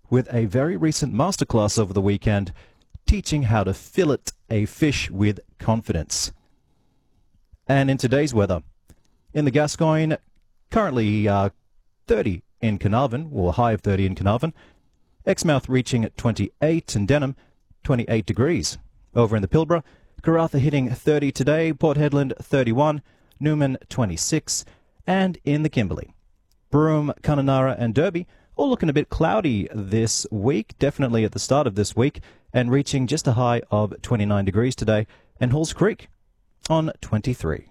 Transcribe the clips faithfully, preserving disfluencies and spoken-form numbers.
with a very recent masterclass over the weekend teaching how to fillet a fish with confidence. And in today's weather, in the Gascoyne, currently uh, thirty in Carnarvon, or a high of thirty in Carnarvon, Exmouth reaching twenty-eight, and Denham twenty-eight degrees. Over in the Pilbara, Karratha hitting thirty today, Port Hedland thirty-one, Newman twenty-six, and in the Kimberley, Broome, Kununurra and Derby all looking a bit cloudy this week, definitely at the start of this week, and reaching just a high of twenty-nine degrees today, and Halls Creek on twenty-three.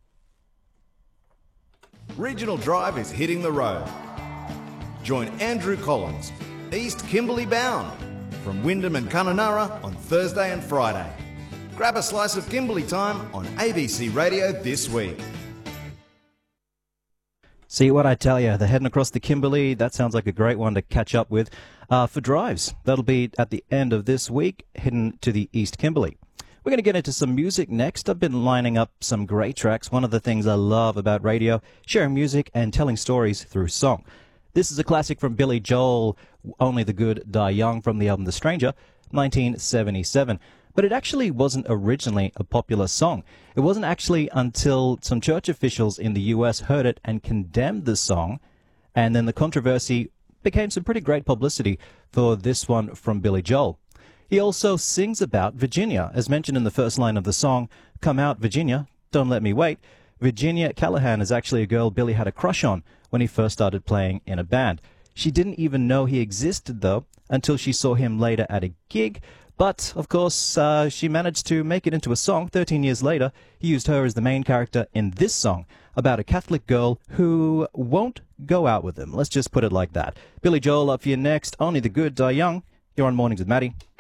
Regional Drive is hitting the road. Join Andrew Collins, East Kimberley bound, from Wyndham and Kununurra on Thursday and Friday. Grab a slice of Kimberley time on A B C Radio this week. See what I tell you, they're heading across the Kimberley. That sounds like a great one to catch up with uh, for drives. That'll be at the end of this week, heading to the East Kimberley. We're going to get into some music next. I've been lining up some great tracks. One of the things I love about radio, sharing music and telling stories through song. This is a classic from Billy Joel, Only the Good Die Young, from the album The Stranger, nineteen seventy-seven. But it actually wasn't originally a popular song. It wasn't actually until some church officials in the U S heard it and condemned the song, and then the controversy became some pretty great publicity for this one from Billy Joel. He also sings about Virginia, as mentioned in the first line of the song, "Come out, Virginia, don't let me wait." Virginia Callahan is actually a girl Billy had a crush on when he first started playing in a band. She didn't even know he existed, though, until she saw him later at a gig. But, of course, uh, she managed to make it into a song. Thirteen years later, he used her as the main character in this song about a Catholic girl who won't go out with him. Let's just put it like that. Billy Joel up for you next. Only the Good Die Young. You're on Mornings with Maddie.